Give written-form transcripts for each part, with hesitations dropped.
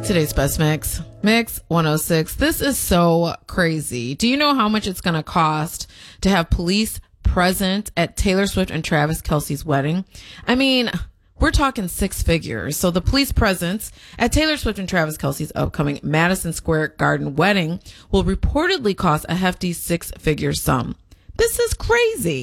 Today's best mix. Mix 106. This is so crazy. Do you know how much it's going to cost to have police present at Taylor Swift and Travis Kelce's wedding? I mean, we're talking six figures. So the police presence at Taylor Swift and Travis Kelce's upcoming Madison Square Garden wedding will reportedly cost a hefty six-figure sum. This is crazy.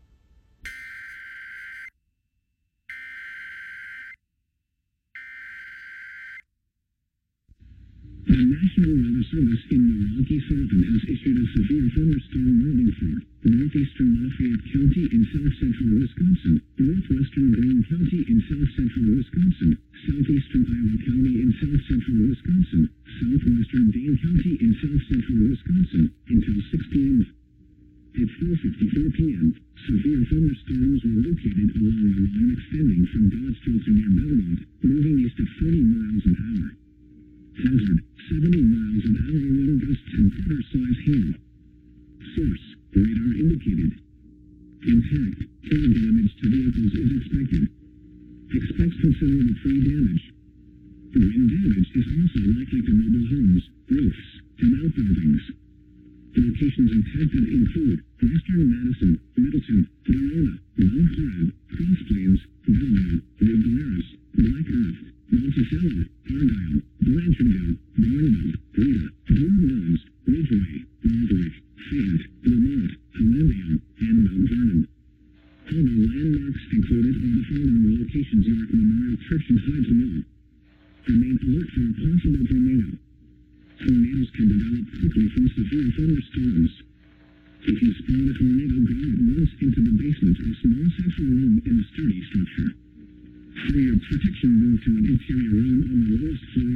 The National Weather Service in Milwaukee, Sullivan has issued a severe thunderstorm warning for northeastern Lafayette County in south-central Wisconsin, northwestern Greene County in south-central Wisconsin, southeastern Iowa County in south-central Wisconsin, southwestern Dane County in south-central Wisconsin, until 6 p.m. At 4:54 p.m., severe thunderstorms were located along the line extending from Dodgeville to near Belmont, moving east at 40 miles an hour. Hazard, 70 miles an hour wind gusts and quarter-size hail. Source, radar indicated. Impact, hail damage to vehicles is expected. Expects considerable tree damage. Wind damage is also likely to mobile homes, roofs, and outbuildings. Locations impacted include western Madison, Middleton, Verona, Mount Horeb, Cross Plains, Bellevue, Rio Glarus, Black Earth, Monticello, Argyle, Blanchardville, Barneville, Rita, Blue Mills, Ridgeway, Aldrich, Fayette, Lamont, Holyoke, and Mount Vernon. Other landmarks included are the following locations: York Memorial Church and Hives Mill. Remain alert for a possible tornado. Tornadoes can develop quickly from severe thunderstorms. If you spot a tornado, go at once into the basement or small central room in a sturdy structure. For your protection, move to an interior room on the lowest floor